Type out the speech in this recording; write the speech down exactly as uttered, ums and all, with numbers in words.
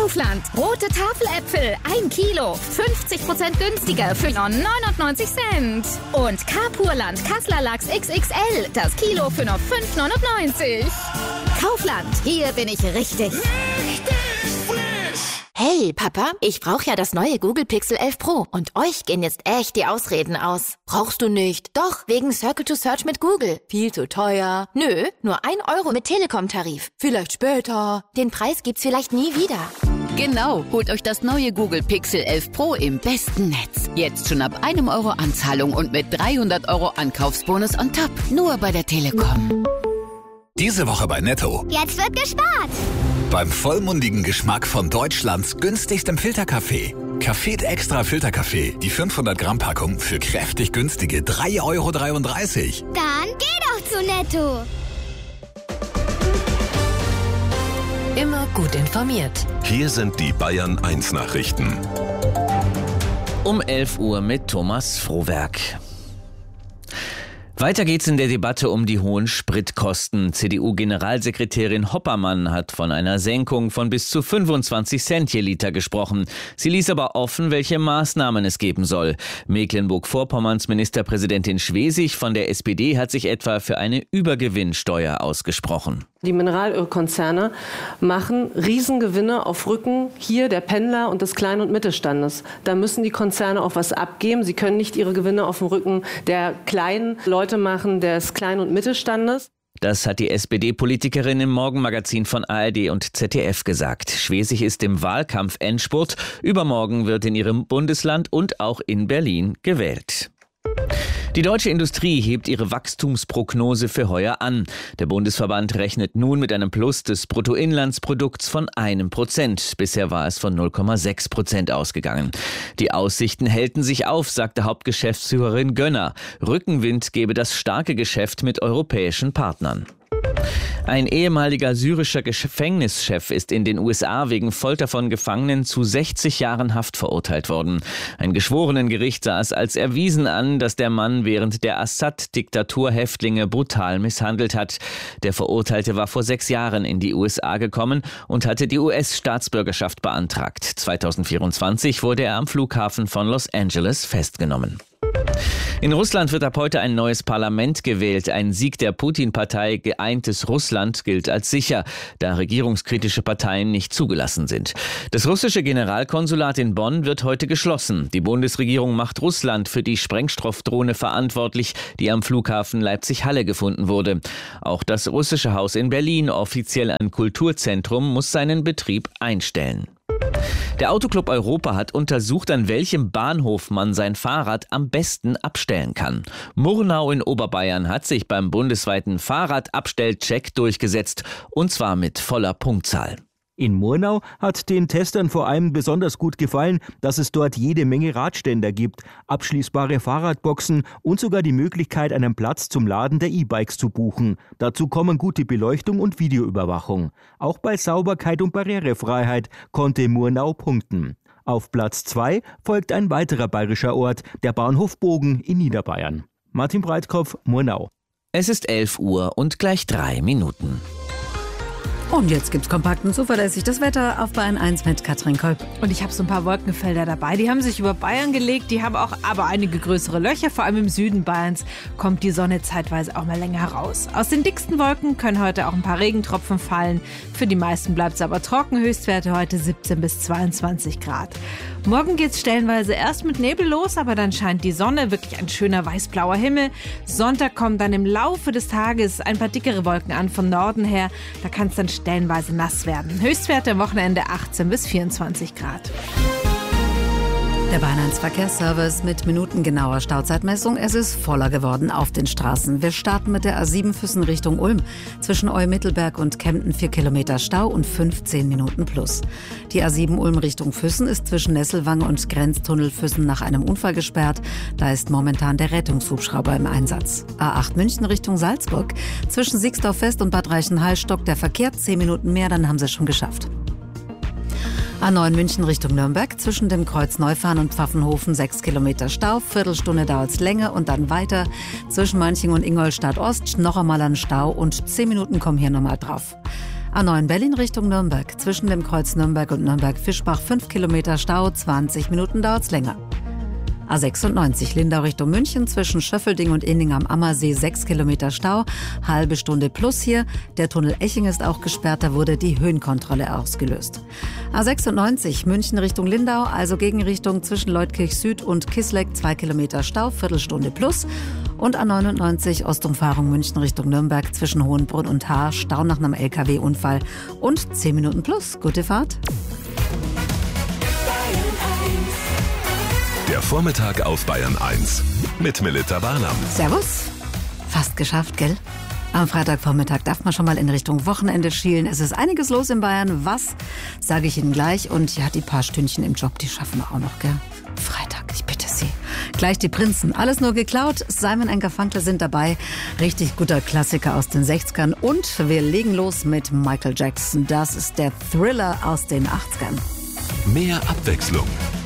Kaufland. Rote Tafeläpfel. Ein Kilo. fünfzig Prozent günstiger für nur neunundneunzig Cent. Und Carpurland Kasseler Lachs X X L. Das Kilo für nur fünf neunundneunzig. Kaufland. Hier bin ich richtig. Hey, Papa, ich brauche ja das neue Google Pixel elf Pro und euch gehen jetzt echt die Ausreden aus. Brauchst du nicht? Doch, wegen Circle to Search mit Google. Viel zu teuer. Nö, nur ein Euro mit Telekom-Tarif. Vielleicht später. Den Preis gibt's vielleicht nie wieder. Genau, holt euch das neue Google Pixel elf Pro im besten Netz. Jetzt schon ab einem Euro Anzahlung und mit dreihundert Euro Ankaufsbonus on top. Nur bei der Telekom. Diese Woche bei Netto. Jetzt wird gespart. Beim vollmundigen Geschmack von Deutschlands günstigstem Filterkaffee. Café Extra Filterkaffee. Die fünfhundert Gramm Packung für kräftig günstige drei Euro dreiunddreißig. Dann geh doch zu Netto. Immer gut informiert. Hier sind die Bayern eins Nachrichten. Um elf Uhr mit Thomas Frohwerk. Weiter geht's in der Debatte um die hohen Spritkosten. C D U-Generalsekretärin Hoppermann hat von einer Senkung von bis zu fünfundzwanzig Cent je Liter gesprochen. Sie ließ aber offen, welche Maßnahmen es geben soll. Mecklenburg-Vorpommerns Ministerpräsidentin Schwesig von der S P D hat sich etwa für eine Übergewinnsteuer ausgesprochen. Die Mineralölkonzerne machen Riesengewinne auf Rücken hier der Pendler und des Klein- und Mittelstandes. Da müssen die Konzerne auch was abgeben. Sie können nicht ihre Gewinne auf dem Rücken der kleinen Leute machen, des Klein- und Mittelstandes. Das hat die S P D-Politikerin im Morgenmagazin von A R D und Z D F gesagt. Schwesig ist im Wahlkampf-Endspurt. Übermorgen wird in ihrem Bundesland und auch in Berlin gewählt. Die deutsche Industrie hebt ihre Wachstumsprognose für heuer an. Der Bundesverband rechnet nun mit einem Plus des Bruttoinlandsprodukts von einem Prozent. Bisher war es von null Komma sechs Prozent ausgegangen. Die Aussichten hellten sich auf, sagte Hauptgeschäftsführerin Gönner. Rückenwind gebe das starke Geschäft mit europäischen Partnern. Ein ehemaliger syrischer Gefängnischef ist in den U S A wegen Folter von Gefangenen zu sechzig Jahren Haft verurteilt worden. Ein Geschworenengericht sah es als erwiesen an, dass der Mann während der Assad-Diktatur Häftlinge brutal misshandelt hat. Der Verurteilte war vor sechs Jahren in die U S A gekommen und hatte die U S-Staatsbürgerschaft beantragt. zweitausendvierundzwanzig wurde er am Flughafen von Los Angeles festgenommen. In Russland wird ab heute ein neues Parlament gewählt. Ein Sieg der Putin-Partei Geeintes Russland gilt als sicher, da regierungskritische Parteien nicht zugelassen sind. Das russische Generalkonsulat in Bonn wird heute geschlossen. Die Bundesregierung macht Russland für die Sprengstoffdrohne verantwortlich, die am Flughafen Leipzig-Halle gefunden wurde. Auch das russische Haus in Berlin, offiziell ein Kulturzentrum, muss seinen Betrieb einstellen. Der Autoclub Europa hat untersucht, an welchem Bahnhof man sein Fahrrad am besten abstellen kann. Murnau in Oberbayern hat sich beim bundesweiten Fahrradabstellcheck durchgesetzt, und zwar mit voller Punktzahl. In Murnau hat den Testern vor allem besonders gut gefallen, dass es dort jede Menge Radständer gibt, abschließbare Fahrradboxen und sogar die Möglichkeit, einen Platz zum Laden der E-Bikes zu buchen. Dazu kommen gute Beleuchtung und Videoüberwachung. Auch bei Sauberkeit und Barrierefreiheit konnte Murnau punkten. Auf Platz zwei folgt ein weiterer bayerischer Ort, der Bahnhof Bogen in Niederbayern. Martin Breitkopf, Murnau. Es ist elf Uhr und gleich drei Minuten. Und jetzt gibt's kompakt und zuverlässig das Wetter auf Bayern eins mit Katrin Kolb. Und ich habe so ein paar Wolkenfelder dabei. Die haben sich über Bayern gelegt. Die haben auch aber einige größere Löcher. Vor allem im Süden Bayerns kommt die Sonne zeitweise auch mal länger raus. Aus den dicksten Wolken können heute auch ein paar Regentropfen fallen. Für die meisten bleibt es aber trocken. Höchstwerte heute siebzehn bis zweiundzwanzig Grad. Morgen geht's stellenweise erst mit Nebel los, aber dann scheint die Sonne. Wirklich ein schöner weiß-blauer Himmel. Sonntag kommen dann im Laufe des Tages ein paar dickere Wolken an von Norden her. Da kann es dann stellenweise nass werden. Höchstwerte am Wochenende achtzehn bis vierundzwanzig Grad. Der Bayern eins Verkehrsservice mit minutengenauer Stauzeitmessung. Es ist voller geworden auf den Straßen. Wir starten mit der A sieben Füssen Richtung Ulm. Zwischen Eu-Mittelberg und Kempten vier Kilometer Stau und fünfzehn Minuten plus. Die A sieben Ulm Richtung Füssen ist zwischen Nesselwange und Grenztunnel Füssen nach einem Unfall gesperrt. Da ist momentan der Rettungshubschrauber im Einsatz. A acht München Richtung Salzburg. Zwischen Siegsdorf West und Bad Reichenhall stockt der Verkehr. zehn Minuten mehr, dann haben sie es schon geschafft. A neun München Richtung Nürnberg, zwischen dem Kreuz Neufahren und Pfaffenhofen sechs Kilometer Stau, Viertelstunde dauert es länger und dann weiter. Zwischen Manching und Ingolstadt Ost noch einmal ein Stau und zehn Minuten kommen hier nochmal drauf. A neun Berlin Richtung Nürnberg. Zwischen dem Kreuz Nürnberg und Nürnberg-Fischbach fünf Kilometer Stau, zwanzig Minuten dauert's länger. A sechsundneunzig Lindau Richtung München zwischen Schöffelding und Inning am Ammersee sechs Kilometer Stau, halbe Stunde plus hier. Der Tunnel Eching ist auch gesperrt, da wurde die Höhenkontrolle ausgelöst. A sechsundneunzig München Richtung Lindau, also Gegenrichtung zwischen Leutkirch Süd und Kisleck zwei Kilometer Stau, Viertelstunde plus. Und A neunundneunzig Ostumfahrung München Richtung Nürnberg zwischen Hohenbrunn und Haar, Stau nach einem L K W-Unfall und zehn Minuten plus. Gute Fahrt. Der Vormittag auf Bayern eins mit Melitta Barnam. Servus. Fast geschafft, gell? Am Freitagvormittag darf man schon mal in Richtung Wochenende schielen. Es ist einiges los in Bayern. Was, sage ich Ihnen gleich. Und ja, die paar Stündchen im Job, die schaffen wir auch noch, gell? Freitag, ich bitte Sie. Gleich die Prinzen. Alles nur geklaut. Simon and Garfunkel sind dabei. Richtig guter Klassiker aus den sechzigern. Und wir legen los mit Michael Jackson. Das ist der Thriller aus den achtzigern. Mehr Abwechslung